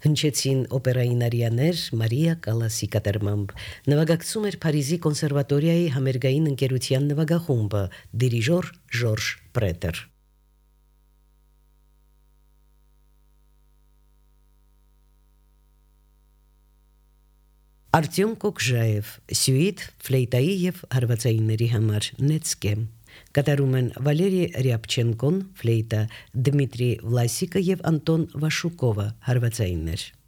Հնչեցին օպերայի նարյաներ Մարիա Կալասի կատարմամբ։ Նվագակցում էր Փարիզի կոնսերվատորիայի համերգային ընկերության նվագախումբը, դիրիժոր Ժորժ Պրետեր։ Արտյոմ Կոկժաև, սյուիթ ֆլեյտայի եւ հարվածայինների համար Նեցկե։ Կատարում են Վալերի Ռյապչենկոն, ֆլեյտա, Դմիտրի Վլասիկը եւ Անտոն Վաշուկովը, հարվածայիններ։